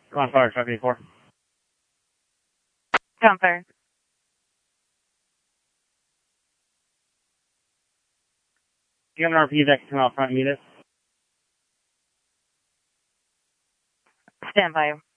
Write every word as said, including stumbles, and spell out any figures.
Come on, fire truck eighty-four. Come fire. You have an R P that can come out front and meet us? Stand by.